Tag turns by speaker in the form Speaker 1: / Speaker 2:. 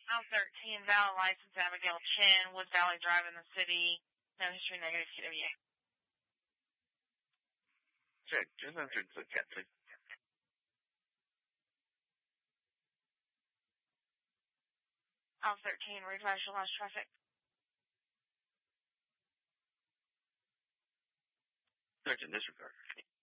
Speaker 1: Aisle 13, valid license, Abigail Chin, Wood Valley Drive in the city. No history, negative QWA.
Speaker 2: Check, just entered the cat, please.
Speaker 1: Aisle 13, readvise your last traffic.
Speaker 2: Search and disregard.